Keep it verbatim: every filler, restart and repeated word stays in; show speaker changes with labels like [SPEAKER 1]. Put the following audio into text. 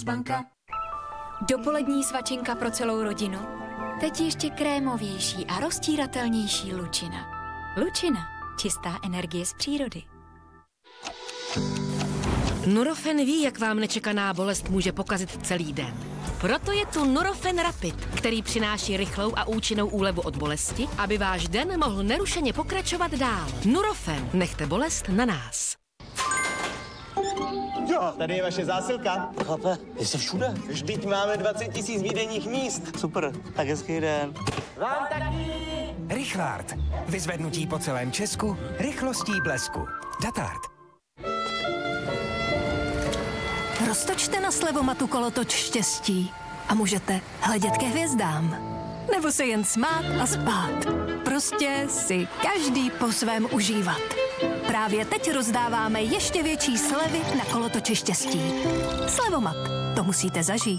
[SPEAKER 1] Komercbanka. Dopolední svačinka pro celou rodinu? Teď ještě krémovější a roztíratelnější Lučina. Lučina. Čistá energie z přírody.
[SPEAKER 2] Nurofen ví, jak vám nečekaná bolest může pokazit celý den. Proto je tu Nurofen Rapid, který přináší rychlou a účinnou úlevu od bolesti, aby váš den mohl nerušeně pokračovat dál. Nurofen. Nechte bolest na nás.
[SPEAKER 3] Jo, tady je vaše zásilka.
[SPEAKER 4] Chlape, jsi všude.
[SPEAKER 3] Vždyť máme dvacet tisíc výdejních míst.
[SPEAKER 4] Super, tak hezký den.
[SPEAKER 3] Vám taky.
[SPEAKER 5] Richlard. Vyzvednutí po celém Česku rychlostí blesku. Datard.
[SPEAKER 6] Roztočte na slevomatu kolotoč štěstí a můžete hledět ke hvězdám. Nebo se jen smát a spát. Prostě si každý po svém užívat. Právě teď rozdáváme ještě větší slevy na kolotoče štěstí. Slevomat, to musíte zažít.